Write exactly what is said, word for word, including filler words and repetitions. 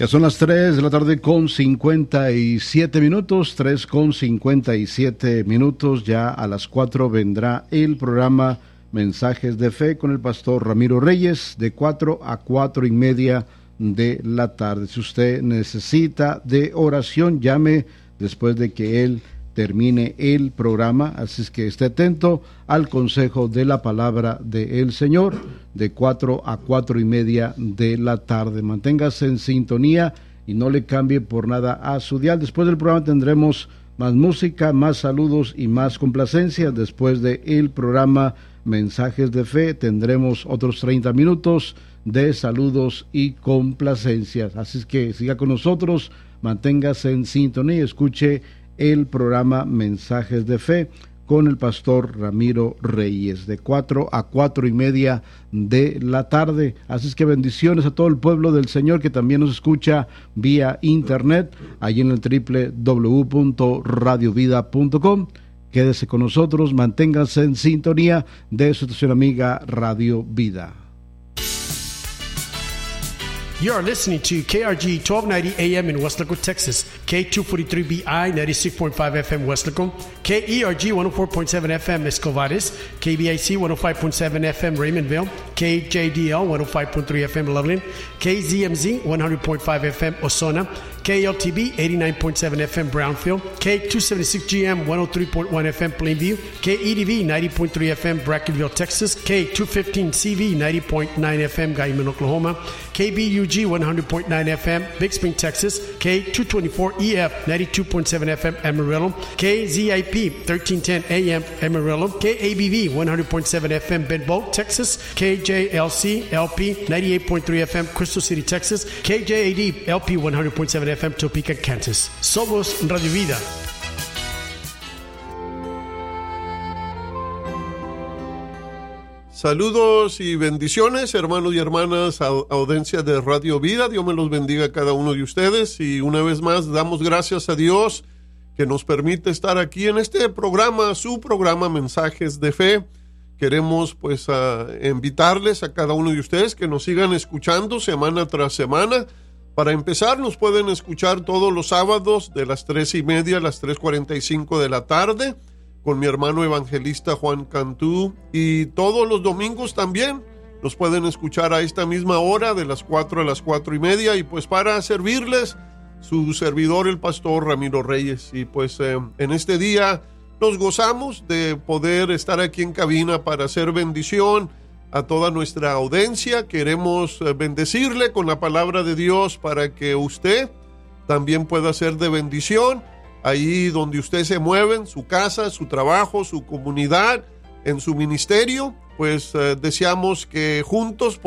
Ya son las tres de la tarde con cincuenta y siete minutos, tres con cincuenta y siete minutos. Ya a las cuatro vendrá el programa Mensajes de Fe con el pastor Ramiro Reyes, de cuatro a cuatro y media de la tarde. Si usted necesita de oración, llame después de que él termine el programa, así es que esté atento al consejo de la palabra del Señor de cuatro a cuatro y media de la tarde. Manténgase en sintonía y no le cambie por nada a su dial. Después del programa tendremos más música, más saludos y más complacencias. Después del programa Mensajes de Fe tendremos otros treinta minutos de saludos y complacencias. Así es que siga con nosotros, manténgase en sintonía y escuche el programa Mensajes de Fe con el pastor Ramiro Reyes, de cuatro a cuatro y media de la tarde. Así es que bendiciones a todo el pueblo del Señor que también nos escucha vía internet, allí en el doble u doble u doble u punto radio vida punto com. Quédese con nosotros, manténganse en sintonía de su estación amiga Radio Vida. You are listening to K R G twelve ninety A M in Weslaco, Texas, K two forty-three B I ninety-six point five F M Weslaco, K E R G one oh four point seven F M Escovares, K B I C one oh five point seven F M Raymondville, K J D L one oh five point three F M Loveland, K Z M Z one hundred point five F M Osona, K L T B eighty-nine point seven F M Brownfield, K two seventy-six G M one oh three point one F M Plainview, K E D V ninety point three F M Brackenville, Texas, K two fifteen C V ninety point nine F M Guyman, Oklahoma, K B U G one hundred point nine F M Big Spring, Texas, K two twenty-four E F ninety-two point seven F M Amarillo, K Z I P thirteen ten A M Amarillo, K A B V one hundred point seven F M Bedboe, Texas, K J L C L P ninety-eight point three F M Crystal City, Texas, K J A D L P one hundred point seven F M Topeka, Kansas. Somos Radio Vida. Saludos y bendiciones, hermanos y hermanas, audiencia de Radio Vida. Dios me los bendiga a cada uno de ustedes. Y una vez más, damos gracias a Dios que nos permite estar aquí en este programa, su programa Mensajes de Fe. Queremos pues uh, invitarles a cada uno de ustedes que nos sigan escuchando semana tras semana. Para empezar, nos pueden escuchar todos los sábados de las tres y media a las tres cuarenta y cinco de la tarde con mi hermano evangelista Juan Cantú, y todos los domingos también nos pueden escuchar a esta misma hora de las cuatro a las cuatro y media, y pues para servirles su servidor el pastor Ramiro Reyes. Y pues eh, en este día nos gozamos de poder estar aquí en cabina para hacer bendición a toda nuestra audiencia. Queremos eh, bendecirle con la palabra de Dios para que usted también pueda ser de bendición ahí donde usted se mueve, en su casa, su trabajo, su comunidad, en su ministerio. Pues eh, deseamos que juntos